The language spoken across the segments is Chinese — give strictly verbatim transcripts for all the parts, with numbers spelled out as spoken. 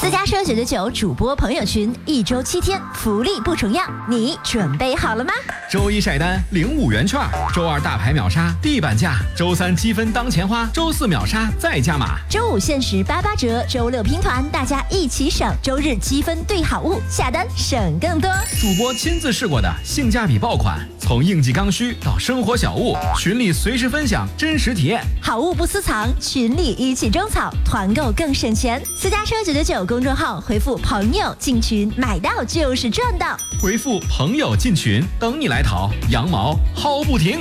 私家车九九九主播朋友群，一周七天，福利不重样，你准备好了吗？ 周一晒单领五元券，周二大牌秒杀地板价，周三积分当钱花，周四秒杀再加码， 周五限时八八折，周六拼团，大家一起省，周日积分兑好物，下单省更多。 主播亲自试过的性价比爆款，从应季刚需到生活小物，群里随时分享真实体验， 好物不私藏，群里一起种草，团购更省钱。私家车九九九公众号回复朋友进群，买到就是赚到。 回复朋友进群，等你来淘，羊毛薅不停。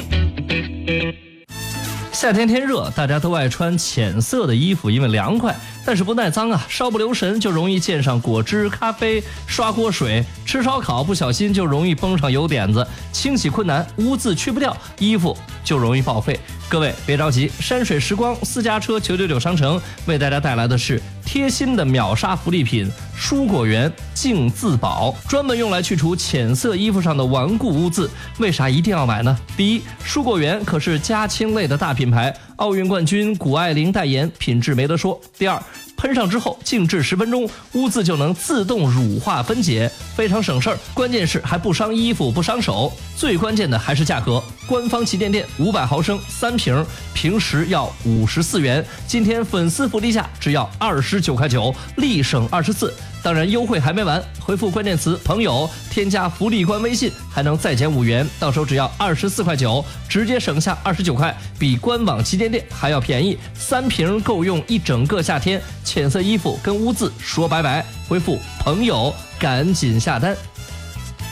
夏天天热，大家都爱穿浅色的衣服，因为凉快，但是不耐脏啊，稍不留神就容易溅上果汁、咖啡、刷锅水，吃烧烤不小心就容易崩上油点子，清洗困难，污渍去不掉，衣服就容易报废。各位别着急，山水时光私家车九九九商城为大家带来的是贴心的秒杀福利品蔬果园净自保，专门用来去除浅色衣服上的顽固污渍。为啥一定要买呢？第一，蔬果园可是家禽类的大品牌，奥运冠军谷爱凌代言，品质没得说。第二，喷上之后静置十分钟，污渍就能自动乳化分解，非常省事儿。关键是还不伤衣服不伤手，最关键的还是价格。官方旗舰店五百毫升三瓶，平时要五十四元，今天粉丝福利价只要二十九块九，立省二十四。当然优惠还没完，回复关键词朋友，添加福利官微信，还能再减五元，到时候只要二十四块九，直接省下二十九块，比官网旗舰店还要便宜。三瓶够用一整个夏天，浅色衣服跟污渍说拜拜。回复朋友，赶紧下单。